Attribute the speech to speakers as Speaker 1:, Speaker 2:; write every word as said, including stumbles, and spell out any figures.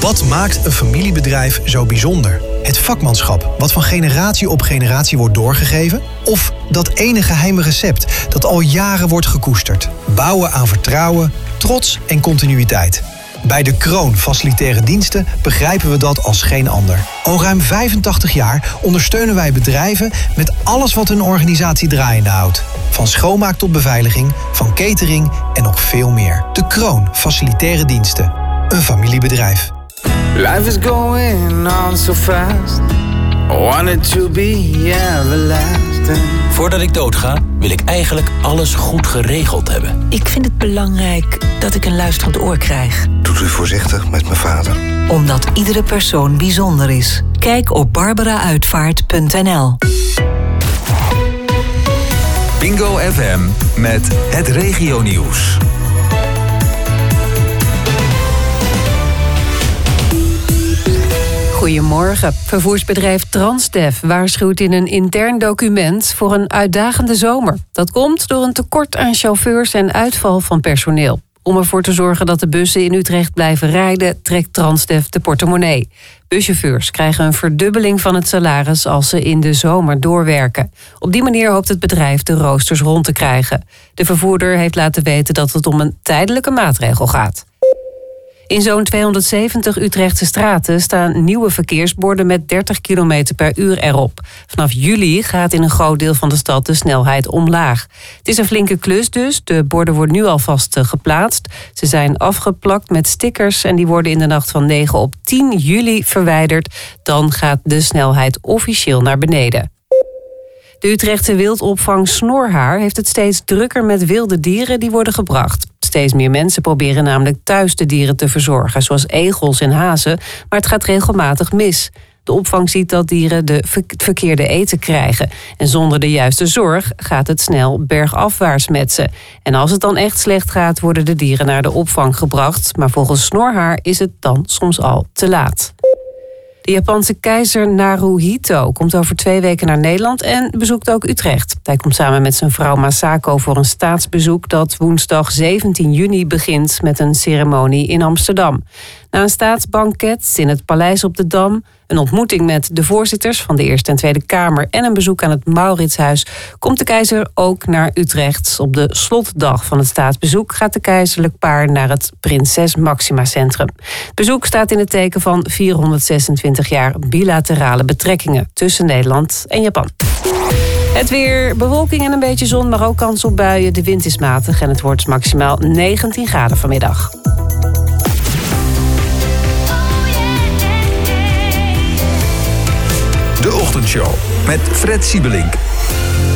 Speaker 1: Wat maakt een familiebedrijf zo bijzonder? Het vakmanschap, wat van generatie op generatie wordt doorgegeven? Of dat ene geheime recept dat al jaren wordt gekoesterd? Bouwen aan vertrouwen, trots en continuïteit. Bij De Kroon Facilitaire Diensten begrijpen we dat als geen ander. Al ruim vijfentachtig jaar ondersteunen wij bedrijven met alles wat hun organisatie draaiende houdt. Van schoonmaak tot beveiliging, van catering en nog veel meer. De Kroon Facilitaire Diensten. Een familiebedrijf.
Speaker 2: Life is going on so fast. I want it to be everlasting.
Speaker 3: Voordat ik doodga, wil ik eigenlijk alles goed geregeld hebben.
Speaker 4: Ik vind het belangrijk dat ik een luisterend oor krijg.
Speaker 5: Doet u voorzichtig met mijn vader.
Speaker 4: Omdat iedere persoon bijzonder is. Kijk op barbara uitvaart punt n l.
Speaker 6: Bingo F M met het regionieuws.
Speaker 7: Goedemorgen. Vervoersbedrijf Transdev waarschuwt in een intern document voor een uitdagende zomer. Dat komt door een tekort aan chauffeurs en uitval van personeel. Om ervoor te zorgen dat de bussen in Utrecht blijven rijden, trekt Transdev de portemonnee. Buschauffeurs krijgen een verdubbeling van het salaris als ze in de zomer doorwerken. Op die manier hoopt het bedrijf de roosters rond te krijgen. De vervoerder heeft laten weten dat het om een tijdelijke maatregel gaat. In zo'n tweehonderdzeventig Utrechtse straten staan nieuwe verkeersborden met dertig kilometer per uur erop. Vanaf juli gaat in een groot deel van de stad de snelheid omlaag. Het is een flinke klus dus. De borden worden nu alvast geplaatst. Ze zijn afgeplakt met stickers en die worden in de nacht van negen op tien juli verwijderd. Dan gaat de snelheid officieel naar beneden. De Utrechtse wildopvang Snorhaar heeft het steeds drukker met wilde dieren die worden gebracht. Steeds meer mensen proberen namelijk thuis de dieren te verzorgen, zoals egels en hazen, maar het gaat regelmatig mis. De opvang ziet dat dieren de verkeerde eten krijgen. En zonder de juiste zorg gaat het snel bergafwaarts met ze. En als het dan echt slecht gaat, worden de dieren naar de opvang gebracht. Maar volgens Snorhaar is het dan soms al te laat. De Japanse keizer Naruhito komt over twee weken naar Nederland en bezoekt ook Utrecht. Hij komt samen met zijn vrouw Masako voor een staatsbezoek dat woensdag zeventien juni begint met een ceremonie in Amsterdam. Na een staatsbanket in het Paleis op de Dam, een ontmoeting met de voorzitters van de Eerste en Tweede Kamer en een bezoek aan het Mauritshuis komt de keizer ook naar Utrecht. Op de slotdag van het staatsbezoek gaat de keizerlijk paar naar het Prinses Maxima Centrum. Het bezoek staat in het teken van vierhonderdzesentwintig jaar bilaterale betrekkingen tussen Nederland en Japan. Het weer, bewolking en een beetje zon, maar ook kans op buien. De wind is matig en het wordt maximaal negentien graden vanmiddag.
Speaker 6: De Ochtendshow met Fred Siebelink.